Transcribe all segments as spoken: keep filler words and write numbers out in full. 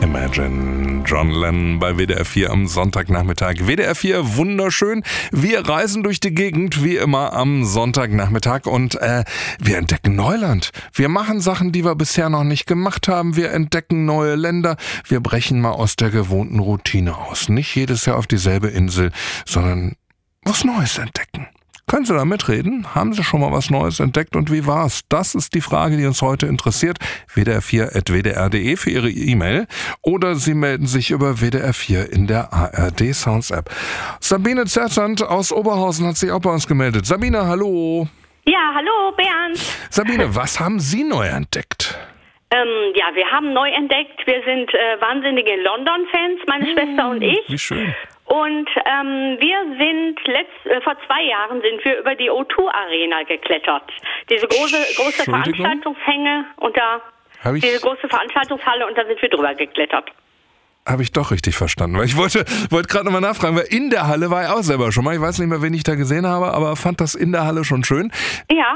Imagine. John Lennon bei W D R vier am Sonntagnachmittag. W D R vier, wunderschön. Wir reisen durch die Gegend, wie immer am Sonntagnachmittag, und äh, wir entdecken Neuland. Wir machen Sachen, die wir bisher noch nicht gemacht haben. Wir entdecken neue Länder. Wir brechen mal aus der gewohnten Routine aus. Nicht jedes Jahr auf dieselbe Insel, sondern was Neues entdecken. Können Sie da mitreden? Haben Sie schon mal was Neues entdeckt und wie war's? Das ist die Frage, die uns heute interessiert. w d r vier at w d r punkt d e für Ihre E-Mail oder Sie melden sich über W D R vier in der A R D Sounds App. Sabine Zerzand aus Oberhausen hat sich auch bei uns gemeldet. Sabine, hallo. Ja, hallo Bernd. Sabine, was haben Sie neu entdeckt? Ähm, ja, wir haben neu entdeckt, wir sind äh, wahnsinnige London-Fans, meine mmh, Schwester und ich. Wie schön. Und ähm, wir sind letzt, äh, vor zwei Jahren sind wir über die O zwei Arena geklettert. Diese große große Veranstaltungshänge und da diese große Veranstaltungshalle, und da sind wir drüber geklettert. Habe ich doch richtig verstanden, weil ich wollte wollte gerade nochmal nachfragen, weil in der Halle war ich auch selber schon mal. Ich weiß nicht mehr, wen ich da gesehen habe, aber fand das in der Halle schon schön. Ja.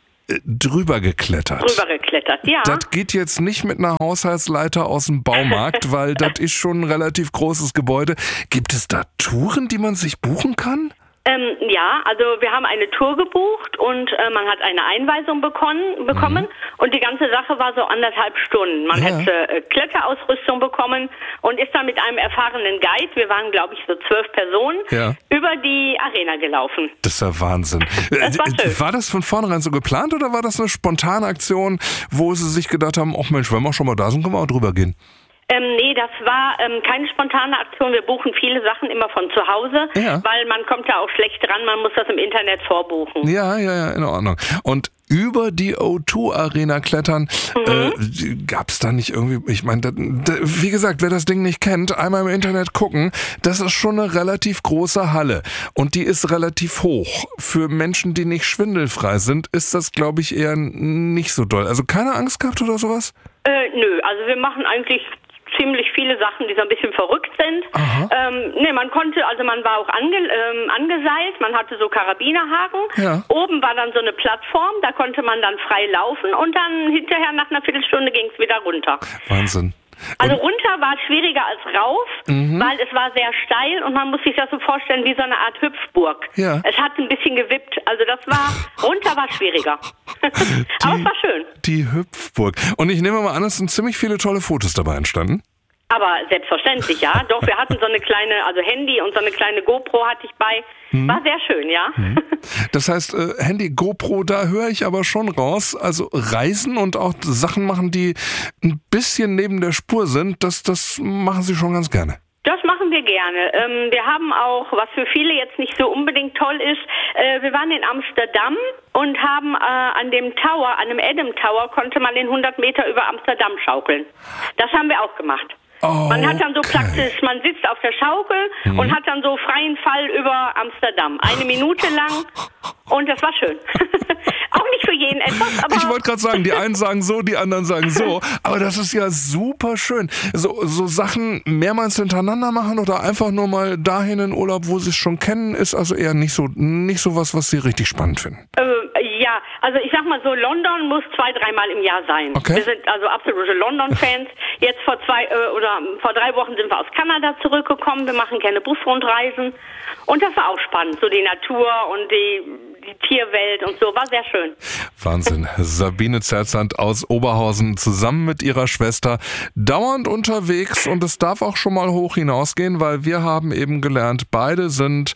Drüber geklettert. Drüber geklettert, ja. Das geht jetzt nicht mit einer Haushaltsleiter aus dem Baumarkt, weil das ist schon ein relativ großes Gebäude. Gibt es da Touren, die man sich buchen kann? Ähm, ja, also wir haben eine Tour gebucht und äh, man hat eine Einweisung bekommen, bekommen mhm. und die ganze Sache war so anderthalb Stunden. Man ja. hat äh, Kletterausrüstung bekommen und ist dann mit einem erfahrenen Guide, wir waren glaube ich so zwölf Personen, ja. über die Arena gelaufen. Das ist ja Wahnsinn. Das war schön. War das von vornherein so geplant oder war das eine spontane Aktion, wo sie sich gedacht haben, ach Mensch, wenn wir schon mal da sind, können wir auch drüber gehen? Ähm, nee, das war ähm, keine spontane Aktion. Wir buchen viele Sachen immer von zu Hause, ja. weil man kommt da auch schlecht dran, man muss das im Internet vorbuchen. Ja, ja, ja, in Ordnung. Und über die O zwei Arena klettern, mhm. äh, gab es da nicht irgendwie, ich meine, wie gesagt, wer das Ding nicht kennt, einmal im Internet gucken, das ist schon eine relativ große Halle und die ist relativ hoch. Für Menschen, die nicht schwindelfrei sind, ist das, glaube ich, eher nicht so doll. Also keine Angst gehabt oder sowas? Äh, nö, also wir machen eigentlich ziemlich viele Sachen, die so ein bisschen verrückt sind. Ähm, ne, man konnte, also man war auch ange, ähm, angeseilt, man hatte so Karabinerhaken. Ja. Oben war dann so eine Plattform, da konnte man dann frei laufen und dann hinterher nach einer Viertelstunde ging es wieder runter. Wahnsinn. Also und runter war schwieriger als rauf, mhm. weil es war sehr steil und man muss sich das so vorstellen wie so eine Art Hüpfburg. Ja. Es hat ein bisschen gewippt, also das war, runter war schwieriger. Die, aber es war schön. Die Hüpfburg. Und ich nehme mal an, es sind ziemlich viele tolle Fotos dabei entstanden. Aber selbstverständlich, ja. Doch, wir hatten so eine kleine, also Handy und so eine kleine GoPro hatte ich bei. Hm. War sehr schön, ja. Hm. Das heißt, äh, Handy, GoPro, da höre ich aber schon raus. Also Reisen und auch Sachen machen, die ein bisschen neben der Spur sind, das, das machen Sie schon ganz gerne. Das machen wir gerne. Ähm, wir haben auch, was für viele jetzt nicht so unbedingt toll ist, äh, wir waren in Amsterdam und haben äh, an dem Tower, an dem Adam Tower, konnte man in hundert Meter über Amsterdam schaukeln. Das haben wir auch gemacht. Oh, man hat dann so okay. praktisch, man sitzt auf der Schaukel mhm. und hat dann so freien Fall über Amsterdam. Eine Minute lang und das war schön. Auch nicht für jeden etwas, aber... Ich wollte gerade sagen, die einen sagen so, die anderen sagen so, aber das ist ja super schön. So, so Sachen mehrmals hintereinander machen oder einfach nur mal dahin in Urlaub, wo sie es schon kennen, ist also eher nicht so, nicht so was, was Sie richtig spannend finden. Äh, ja, also ich sag mal so, London muss zwei, dreimal im Jahr sein. Okay. Wir sind also absolute London-Fans. Jetzt vor zwei äh, oder vor drei Wochen sind wir aus Kanada zurückgekommen. Wir machen gerne Busrundreisen und das war auch spannend. So die Natur und die, die Tierwelt und so, war sehr schön. Wahnsinn. Sabine Zerzand aus Oberhausen zusammen mit ihrer Schwester dauernd unterwegs und es darf auch schon mal hoch hinausgehen, weil wir haben eben gelernt, beide sind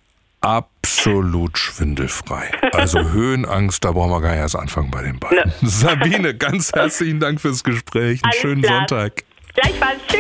absolut schwindelfrei. Also Höhenangst, da brauchen wir gar nicht erst anfangen bei den beiden. Ne. Sabine, ganz herzlichen Dank fürs Gespräch. Einen Alles schönen klar. Sonntag. Gleichfalls. Tschüss.